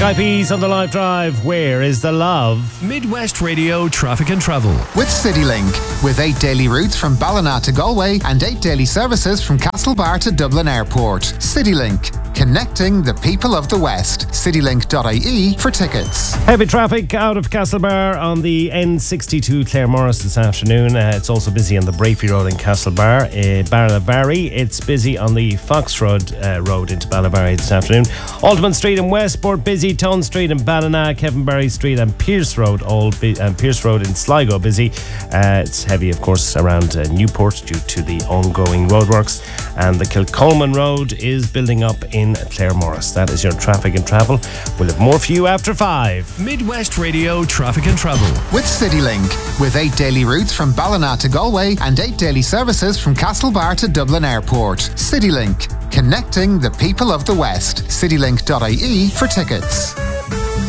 Black Eyed Peas on the live drive. Where is the love? Midwest Radio Traffic and Travel. With CityLink. With 8 daily routes from Ballina to Galway and 8 daily services from Castlebar to Dublin Airport. CityLink. Connecting the people of the West. Citylink.ie for tickets. Heavy traffic out of Castlebar on the N62 Claremorris this afternoon. It's also busy on the Brafey Road in Castlebar. Ballyvary, it's busy on the Foxroad Road into Ballyvary this afternoon. Alderman Street in Westport busy. Tone Street in Ballina, Kevinberry Street and Pierce Road Pierce Road in Sligo busy. It's heavy, of course, around Newport due to the ongoing roadworks. And the Kilcolman Road is building up in Claremorris. That is your traffic and travel. We'll have more for you after 5. Midwest Radio Traffic and Travel. With CityLink. With 8 daily routes from Ballina to Galway and 8 daily services from Castlebar to Dublin Airport. CityLink. Connecting the people of the West. Citylink.ie for tickets.